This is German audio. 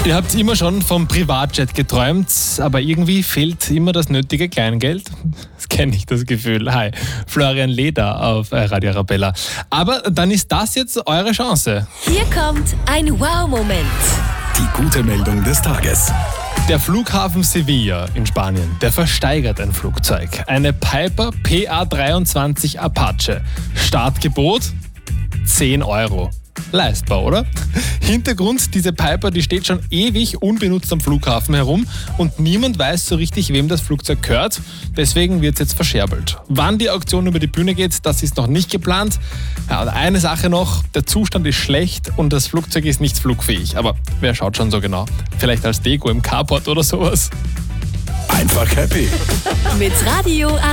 Ihr habt immer schon vom Privatjet geträumt, aber irgendwie fehlt immer das nötige Kleingeld. Das kenne ich, das Gefühl. Hi, Florian Leder auf Radio Arabella. Aber dann ist das jetzt eure Chance. Hier kommt ein Wow-Moment. Die gute Meldung des Tages. Der Flughafen Sevilla in Spanien, der versteigert ein Flugzeug. Eine Piper PA-23 Apache. Startgebot 10 €. Leistbar, oder? Hintergrund, diese Piper, die steht schon ewig unbenutzt am Flughafen herum und niemand weiß so richtig, wem das Flugzeug gehört. Deswegen wird es jetzt verscherbelt. Wann die Auktion über die Bühne geht, das ist noch nicht geplant. Ja, und eine Sache noch, der Zustand ist schlecht und das Flugzeug ist nicht flugfähig. Aber wer schaut schon so genau? Vielleicht als Deko im Carport oder sowas? Einfach happy. Mit Radio